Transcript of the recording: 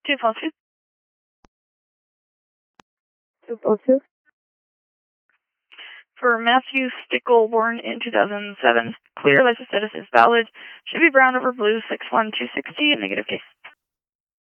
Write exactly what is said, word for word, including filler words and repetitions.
two positive. Two positive. For Matthew Stickle, born in two thousand seven, clear license status is valid. Should be brown over blue, six one two sixty, a negative case.